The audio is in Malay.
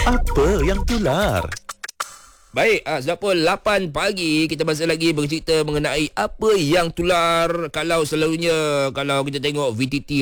Apa yang tular? Baik, Zapol 8 pagi kita masih lagi bercerita mengenai apa yang tular. Kalau selalunya kalau kita tengok VTT